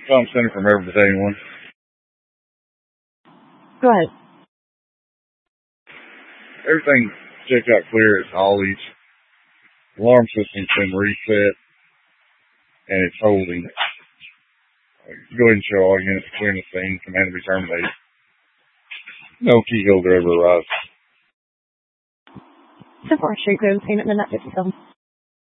Tom Center from Urban Battalion 1. Go ahead. Everything checked out clear at Ollie's. Alarm system's been reset, and it's holding. Go ahead and show all units clearing the scene. Command to be terminated. No key holder ever arrived. 10-4, Street Road, payment in that 57.